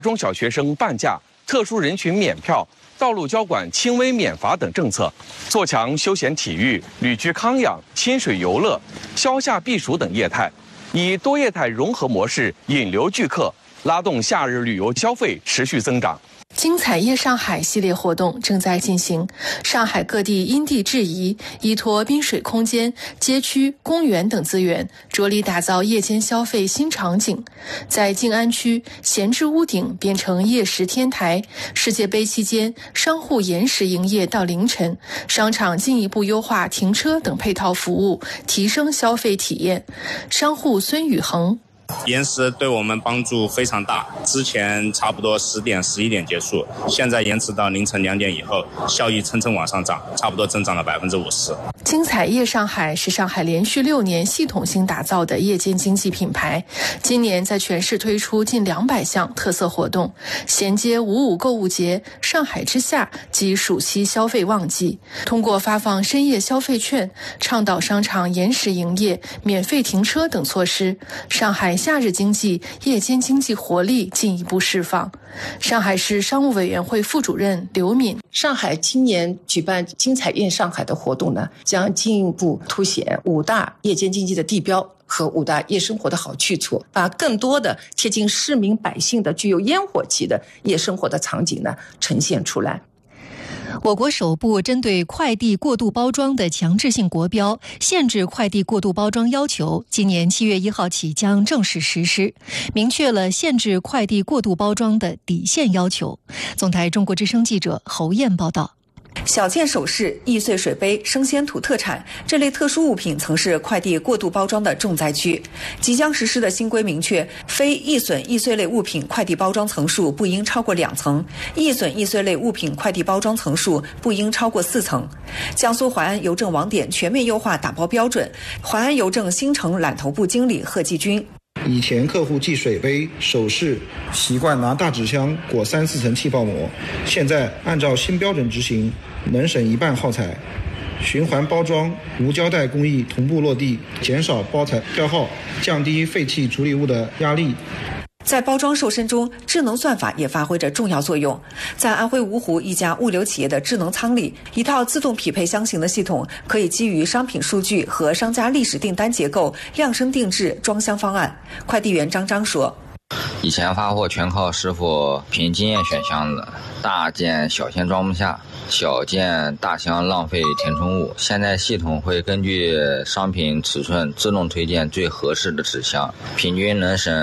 中小学生半价、特殊人群免票、道路交管轻微免罚等政策，做强休闲体育、旅居康养、亲水游乐、消夏避暑等业态，以多业态融合模式引流聚客，拉动夏日旅游消费持续增长。 精彩夜上海系列活动正在进行，上海各地因地制宜，依托滨水空间、街区、公园等资源，着力打造夜间消费新场景。在静安区，闲置屋顶变成夜食天台；世界杯期间，商户延时营业到凌晨；商场进一步优化停车等配套服务，提升消费体验。商户孙宇恒。 延时对我们帮助非常大，之前差不多10点、11点结束，现在延迟到凌晨2点以后，效益蹭蹭往上涨，差不多增长了50%。 精彩夜上海是上海连续6年系统性打造的夜间经济品牌，今年在全市推出近200项特色活动，衔接5.5购物节、上海之夏及暑期消费旺季，通过发放深夜消费券、倡导商场延时营业、免费停车等措施，上海夏日经济、夜间经济活力进一步释放。上海市商务委员会副主任刘敏： 上海今年举办精彩夜上海的活动呢，将进一步凸显5大夜间经济的地标和5大夜生活的好去处，把更多的贴近市民百姓的具有烟火气的夜生活的场景呢呈现出来。 我国首部针对快递过度包装的强制性国标，限制快递过度包装要求，今年7月1号起将正式实施，明确了限制快递过度包装的底线要求。总台中国之声记者侯燕报道。 小件首饰、易碎水杯、生鲜土特产这类特殊物品曾是快递过度包装的重灾区。即将实施的新规明确，非易损易碎类物品快递包装层数不应超过2层，易损易碎类物品快递包装层数不应超过4层。江苏淮安邮政网点全面优化打包标准，淮安邮政新城揽头部经理贺继军。 以前客户寄水杯、首饰习惯拿大纸箱裹3-4层气泡膜，现在按照新标准执行，能省1半耗材。循环包装、无胶带工艺同步落地，减少包材消耗，降低废弃处理物的压力。 在包装瘦身中，智能算法也发挥着重要作用。在安徽芜湖一家物流企业的智能仓里，一套自动匹配箱型的系统可以基于商品数据和商家历史订单结构量身定制装箱方案。快递员张张说： 以前发货全靠师傅凭经验选箱子，大件小件装不下，小件大箱浪费填充物。现在系统会根据商品尺寸自动推荐最合适的纸箱，平均能省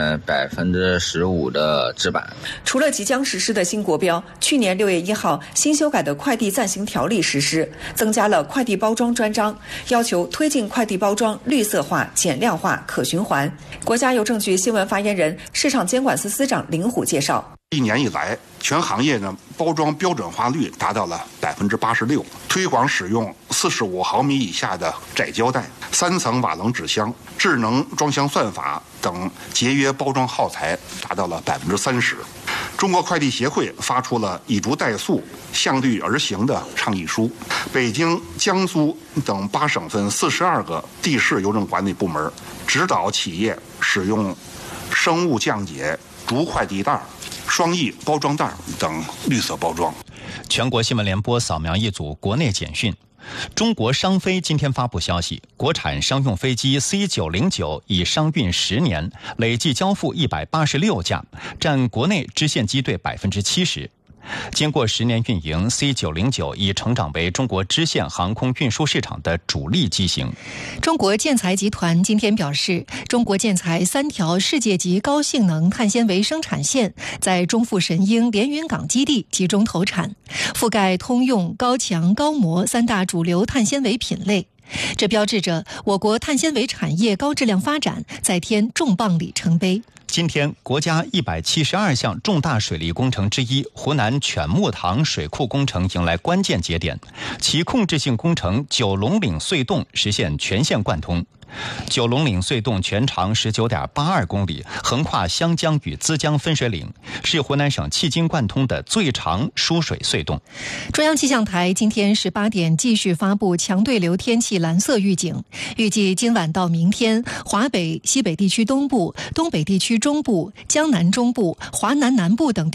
15%的纸板。 除了即将实施的新国标，去年6月1号新修改的快递暂行条例实施，增加了快递包装专章，要求推进快递包装绿色化、减量化、可循环。国家邮政局新闻发言人、市场监管司司长林虎介绍 ：1年以来，全行业呢包装标准化率达到了86%，推广使用45毫米以下的窄胶带、3层瓦楞纸箱、智能装箱算法等节约包装耗材达到了30%。中国快递协会发出了以逐代速、向律而行的倡议书。北京、江苏等8省份42个地市邮政管理部门指导企业使用生物降解竹快递袋、双翼包装袋等绿色包装。 全国新闻联播扫描一组国内简讯。中国商飞今天发布消息，国产商用飞机 C909 已商运10年，累计交付186架，占国内支线机队70%。经过10年运营 ，C909 已成长为中国支线航空运输市场的主力机型。 中国建材集团今天表示，中国建材3条世界级高性能碳纤维生产线在中富神鹰连云港基地集中投产，覆盖通用、高强、高模3大主流碳纤维品类。这标志着我国碳纤维产业高质量发展再添重磅里程碑。 今天，国家172项重大水利工程之一湖南犬木塘水库工程迎来关键节点，其控制性工程九龙岭隧洞实现全线贯通。九龙岭隧洞全长19.82公里，横跨湘江与资江分水岭，是湖南省迄今贯通的最长输水隧洞。 中央气象台今天18点继续发布强对流天气蓝色预警，预计今晚到明天，华北、西北地区东部、东北地区中部、江南中部、华南南部等地